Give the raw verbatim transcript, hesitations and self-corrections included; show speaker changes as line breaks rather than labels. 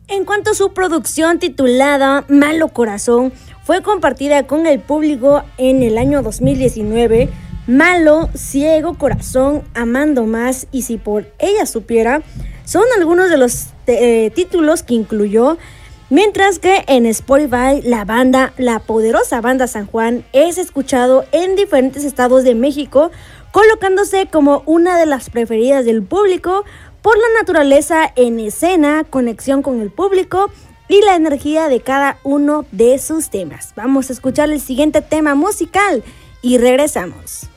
En cuanto a su producción titulada Malo Corazón, fue compartida con el público en el año dos mil diecinueve. Malo, Ciego Corazón, Amando Más y Si Por Ella Supiera son algunos de los eh, títulos que incluyó, mientras que en Spotify la banda, la poderosa banda San Juan, es escuchado en diferentes estados de México, colocándose como una de las preferidas del público por la naturaleza en escena, conexión con el público y la energía de cada uno de sus temas. Vamos a escuchar el siguiente tema musical y regresamos.